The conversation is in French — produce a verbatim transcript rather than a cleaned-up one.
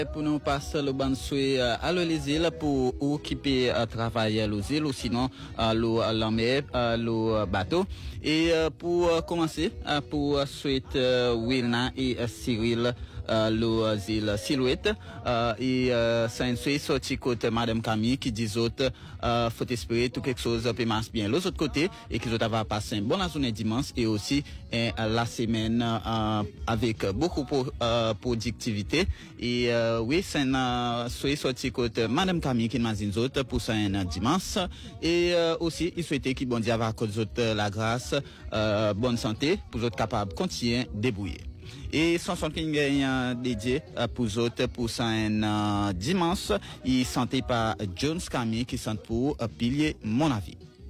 Pour nous passer le bon souhait à l'île pour occuper travailler l'île ou sinon la mer, le bateau. Et pour commencer, pour souhaiter Wilna et Cyril le île Silhouette et c'est un souhait sorti côté Madame Camille qui dit autres faut espérer tout quelque chose peut marcher bien l'autre côté et qu'ils va passer une bonne journée dimanche et aussi la semaine avec beaucoup de productivité et oui c'est un souhait sorti côté Madame Camille qui m'a dit autres pour ça un dimanche et aussi il souhaitait qu'il bon Dieu va accorder la grâce bonne santé pour être capable de continuer débrouiller. Et chanson qui est dédié pour les autres pour un dimanche, il santé par Jones Camille qui chante pour pilier mon avis.